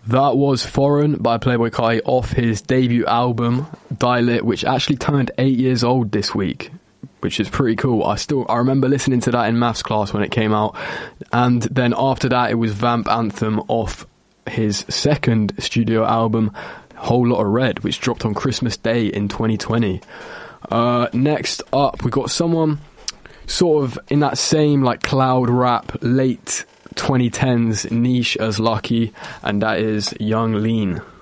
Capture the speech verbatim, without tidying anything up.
That was Foreign by Playboi Carti off his debut album, Dial It, which actually turned eight years old this week, which is pretty cool. I still, I remember listening to that in maths class when it came out. And then after that, it was Vamp Anthem off his second studio album, Whole Lotta Red, which dropped on Christmas Day in twenty twenty. Uh, next up, we got someone sort of in that same like cloud rap, late twenty tens niche as Lucky, and that is Young Lean.